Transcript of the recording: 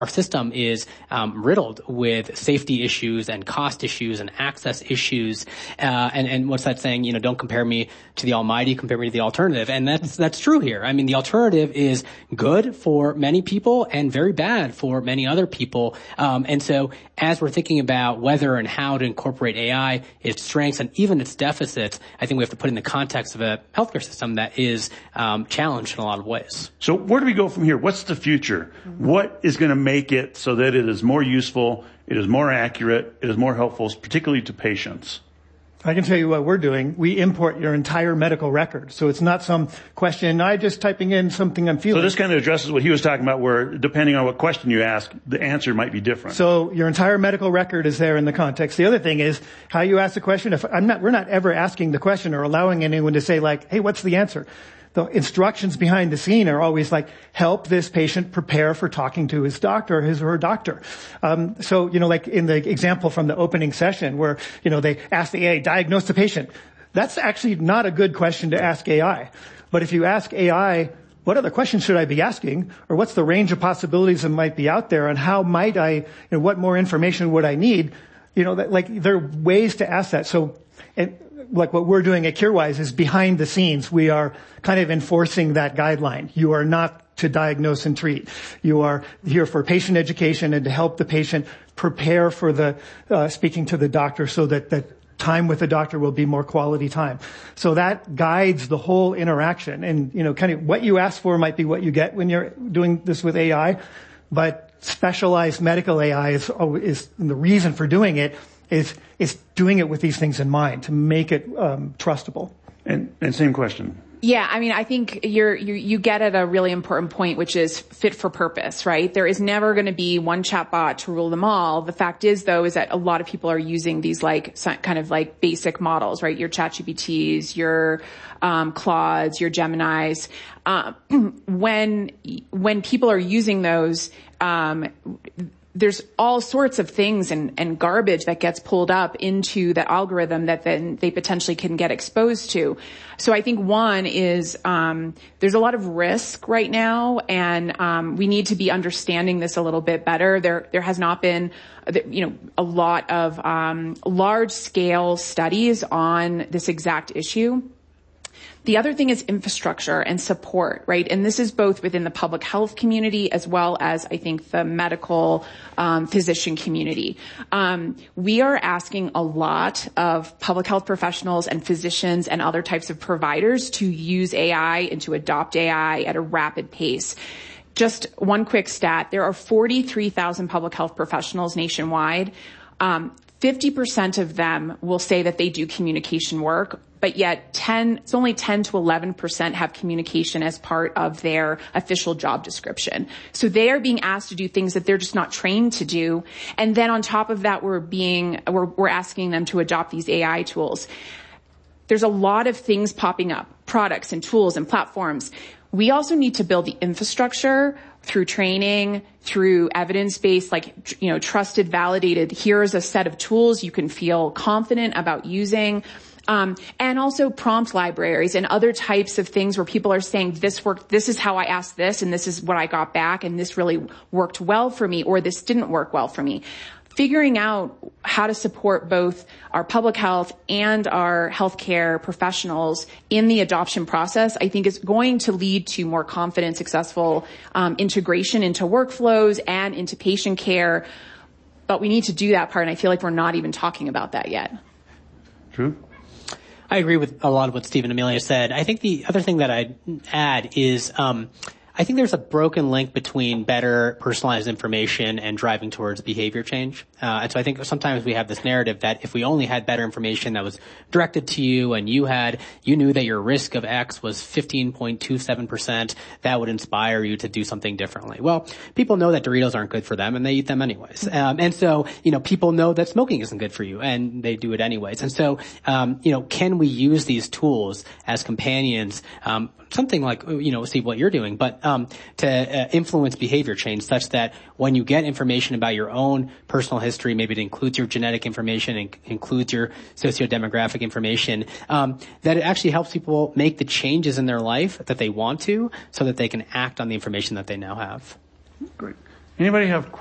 Our system is riddled with safety issues and cost issues and access issues. And what's that saying? Don't compare me to the almighty, compare me to the alternative. And that's true here. I mean, the alternative is good for many people and very bad for many other people. And so as we're thinking about whether and how to incorporate AI, its strengths and even its deficits, I think we have to put in the context of a healthcare system that is challenged in a lot of ways. So where do we go from here? What's the future? What is going to make it so that it is more useful, it is more accurate, it is more helpful, particularly to patients? I can tell you what we're doing. We import your entire medical record. So it's not some question, I'm just typing in something I'm feeling. So this kind of addresses what he was talking about, where depending on what question you ask, the answer might be different. So your entire medical record is there in the context. The other thing is how you ask the question. We're not ever asking the question or allowing anyone to say like, hey, what's the answer? The instructions behind the scene are always like, help this patient prepare for talking to his doctor, his or her doctor. So, like in the example from the opening session where, they ask the AI, diagnose the patient. That's actually not a good question to ask AI. But if you ask AI, what other questions should I be asking? Or what's the range of possibilities that might be out there? And how might I, what more information would I need? There are ways to ask that. So, like what we're doing at CureWise is behind the scenes. We are kind of enforcing that guideline. You are not to diagnose and treat. You are here for patient education and to help the patient prepare for the speaking to the doctor so that time with the doctor will be more quality time. So that guides the whole interaction. And, kind of what you ask for might be what you get when you're doing this with AI. But specialized medical AI is the reason for doing it is doing it with these things in mind to make it trustable. And same question. Yeah, I mean, I think you get at a really important point, which is fit for purpose, right? There is never going to be one chatbot to rule them all. The fact is, though, is that a lot of people are using these kind of basic models, right? Your ChatGPTs, your Claudes, your Geminis. When people are using those, there's all sorts of things and garbage that gets pulled up into the algorithm that then they potentially can get exposed to. So I think one is, there's a lot of risk right now, and we need to be understanding this a little bit better. There has not been, a lot of large scale studies on this exact issue. The other thing is infrastructure and support, right? And this is both within the public health community as well as, I think, the medical physician community. We are asking a lot of public health professionals and physicians and other types of providers to use AI and to adopt AI at a rapid pace. Just one quick stat. There are 43,000 public health professionals nationwide. 50% of them will say that they do communication work, but yet it's only 10 to 11% have communication as part of their official job description. So they are being asked to do things that they're just not trained to do. And then on top of that, we're asking them to adopt these AI tools. There's a lot of things popping up, products and tools and platforms. We also need to build the infrastructure through training, through evidence-based, trusted, validated, here's a set of tools you can feel confident about using. And also prompt libraries and other types of things where people are saying, this worked, this is how I asked this, and this is what I got back, and this really worked well for me, or this didn't work well for me. Figuring out how to support both our public health and our healthcare professionals in the adoption process, I think is going to lead to more confident, successful integration into workflows and into patient care. But we need to do that part, and I feel like we're not even talking about that yet. True. I agree with a lot of what Steve and Amelia said. I think the other thing that I'd add is I think there's a broken link between better personalized information and driving towards behavior change. And so I think sometimes we have this narrative that if we only had better information that was directed to you and you knew that your risk of X was 15.27%, that would inspire you to do something differently. Well, people know that Doritos aren't good for them and they eat them anyways. And so, people know that smoking isn't good for you and they do it anyways. And so, can we use these tools as companions, something like, Steve, what you're doing, but to influence behavior change such that when you get information about your own personal history, maybe it includes your genetic information, and includes your socio-demographic information, that it actually helps people make the changes in their life that they want to so that they can act on the information that they now have. Great. Anybody have